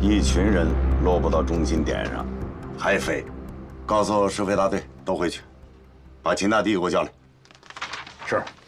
一群人落不到中心点上，还飞。告诉师飞大队都回去，把秦大帝给我叫来。 是。